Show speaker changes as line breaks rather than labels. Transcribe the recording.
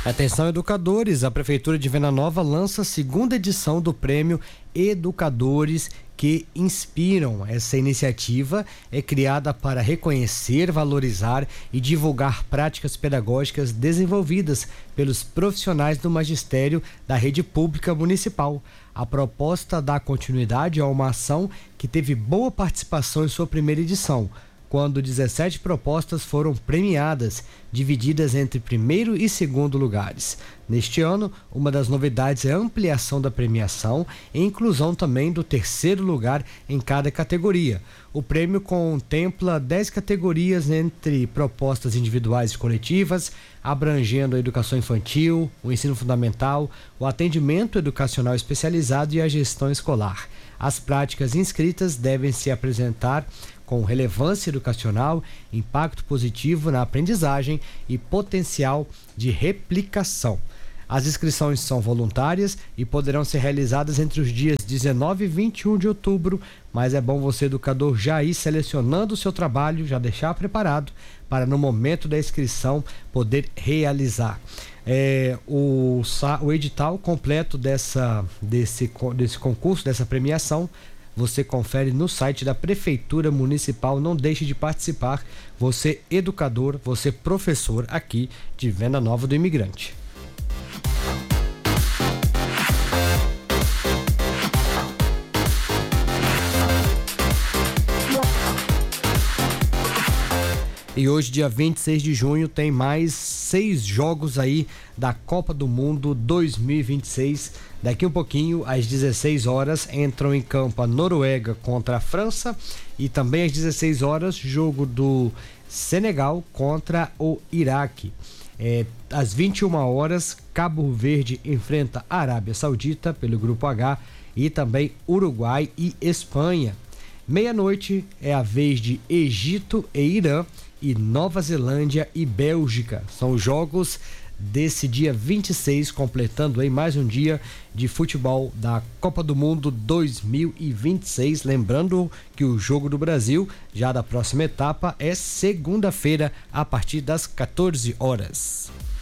Atenção, educadores, a Prefeitura de Venda Nova lança a segunda edição do Prêmio Educadores que Inspiram. Essa iniciativa é criada para reconhecer, valorizar e divulgar práticas pedagógicas desenvolvidas pelos profissionais do magistério da rede pública municipal. A proposta dá continuidade a uma ação que teve boa participação em sua primeira edição, quando 17 propostas foram premiadas, divididas entre primeiro e segundo lugares. Neste ano, uma das novidades é a ampliação da premiação e inclusão também do terceiro lugar em cada categoria. O prêmio contempla 10 categorias entre propostas individuais e coletivas, abrangendo a educação infantil, o ensino fundamental, o atendimento educacional especializado e a gestão escolar. As práticas inscritas devem se apresentar com relevância educacional, impacto positivo na aprendizagem e potencial de replicação. As inscrições são voluntárias e poderão ser realizadas entre os dias 19 e 21 de outubro, mas é bom você, educador, já ir selecionando o seu trabalho, já deixar preparado para no momento da inscrição poder realizar. O edital completo desse concurso, dessa premiação, você confere no site da Prefeitura Municipal. Não deixe de participar, você educador, você professor aqui de Venda Nova do Imigrante. E hoje, dia 26 de junho, tem mais 6 jogos aí da Copa do Mundo 2026. Daqui um pouquinho, às 16 horas, entram em campo a Noruega contra a França e também às 16 horas, jogo do Senegal contra o Iraque. Às 21 horas, Cabo Verde enfrenta a Arábia Saudita pelo Grupo H e também Uruguai e Espanha. Meia-noite é a vez de Egito e Irã e Nova Zelândia e Bélgica. São os jogos desse dia 26, completando aí mais um dia de futebol da Copa do Mundo 2026. Lembrando que o jogo do Brasil, já da próxima etapa, é segunda-feira, a partir das 14 horas.